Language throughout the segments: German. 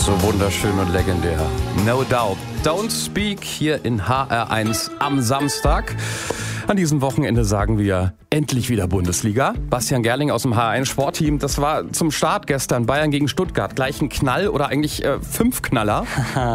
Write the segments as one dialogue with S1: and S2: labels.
S1: So wunderschön und legendär. No doubt. Don't Speak hier in HR1 am Samstag. An diesem Wochenende sagen wir endlich wieder Bundesliga. Bastian Gerling aus dem HR1 Sportteam. Das war zum Start gestern Bayern gegen Stuttgart. Gleich ein Knall oder eigentlich 5 Knaller?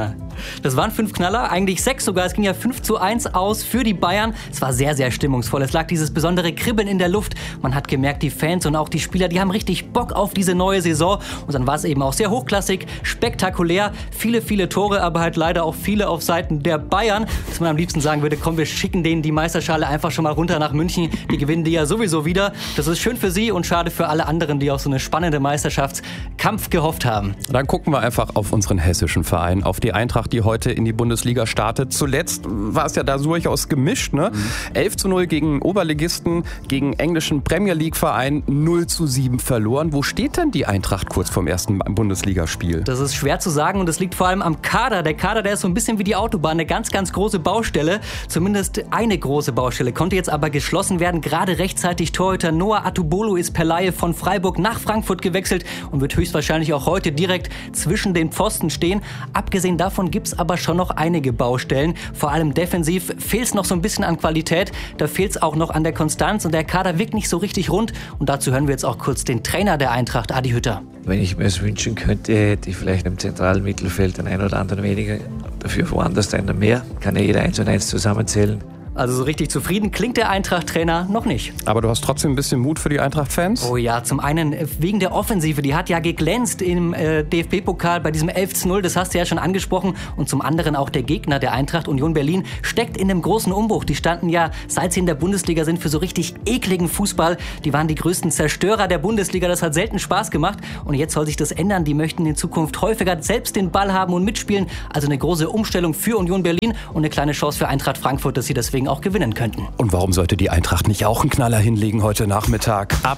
S2: Das waren 5 Knaller, eigentlich 6 sogar. Es ging ja 5:1 aus für die Bayern. Es war sehr, sehr stimmungsvoll. Es lag dieses besondere Kribbeln in der Luft. Man hat gemerkt, die Fans und auch die Spieler, die haben richtig Bock auf diese neue Saison. Und dann war es eben auch sehr hochklassig, spektakulär. Viele, viele Tore, aber halt leider auch viele auf Seiten der Bayern. Dass man am liebsten sagen würde, komm, wir schicken denen die Meisterschale einfach schon mal runter nach München. Die gewinnen die ja sowieso wieder. Das ist schön für sie und schade für alle anderen, die auf so eine spannende Meisterschaftskampf gehofft haben.
S1: Dann gucken wir einfach auf unseren hessischen Verein, auf die Eintracht, die heute in die Bundesliga startet. Zuletzt war es ja da durchaus gemischt, ne? 11:0 gegen Oberligisten, gegen englischen Premier League Verein 0:7 verloren. Wo steht denn die Eintracht kurz vorm ersten Bundesligaspiel?
S2: Das ist schwer zu sagen und es liegt vor allem am Kader. Der Kader, der ist so ein bisschen wie die Autobahn, eine ganz, ganz große Baustelle. Zumindest eine große Baustelle, konnte jetzt aber geschlossen werden. Gerade rechtzeitig Torhüter Noah Atubolo ist per Leihe von Freiburg nach Frankfurt gewechselt und wird höchstwahrscheinlich auch heute direkt zwischen den Pfosten stehen. Abgesehen davon gibt's aber schon noch einige Baustellen. Vor allem defensiv fehlt es noch so ein bisschen an Qualität. Da fehlt es auch noch an der Konstanz und der Kader wirkt nicht so richtig rund. Und dazu hören wir jetzt auch kurz den Trainer der Eintracht, Adi Hütter.
S3: Wenn ich mir es wünschen könnte, hätte ich vielleicht im zentralen Mittelfeld den einen oder anderen weniger, dafür woanders einen mehr. Kann ja jeder 1 und 1 zusammenzählen.
S2: Also so richtig zufrieden klingt der Eintracht-Trainer noch nicht.
S1: Aber du hast trotzdem ein bisschen Mut für die Eintracht-Fans?
S2: Oh ja, zum einen wegen der Offensive. Die hat ja geglänzt im DFB-Pokal bei diesem 11:0. Das hast du ja schon angesprochen. Und zum anderen auch der Gegner der Eintracht, Union Berlin, steckt in einem großen Umbruch. Die standen ja, seit sie in der Bundesliga sind, für so richtig ekligen Fußball. Die waren die größten Zerstörer der Bundesliga. Das hat selten Spaß gemacht. Und jetzt soll sich das ändern. Die möchten in Zukunft häufiger selbst den Ball haben und mitspielen. Also eine große Umstellung für Union Berlin und eine kleine Chance für Eintracht Frankfurt, dass sie deswegen auch gewinnen könnten.
S1: Und warum sollte die Eintracht nicht auch einen Knaller hinlegen heute Nachmittag? Ab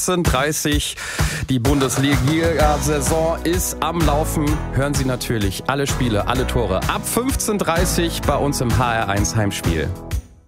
S1: 15:30 die Bundesliga-Saison ist am Laufen. Hören Sie natürlich alle Spiele, alle Tore ab 15:30 bei uns im HR1 Heimspiel.